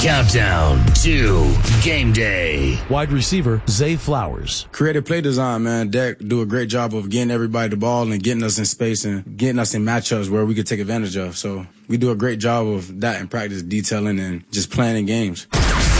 Countdown to game day. Wide receiver, Zay Flowers. Creative play design, man. Dak do a great job of getting everybody the ball and getting us in space and getting us in matchups where we could take advantage of. So we do a great job of that in practice, detailing and just playing in games.